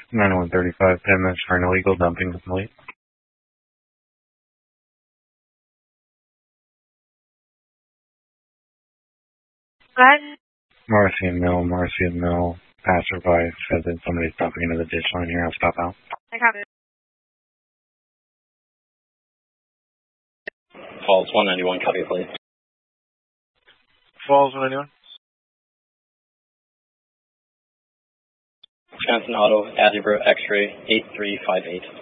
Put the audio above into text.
9135, 10 minutes for an illegal dumping complete. What? Marcia Mill, passerby said that somebody's dumping into the ditch line here. I'll stop out. I copy. Falls 191, copy, please. Falls 191. Wisconsin Auto, Adibro X-ray 8358.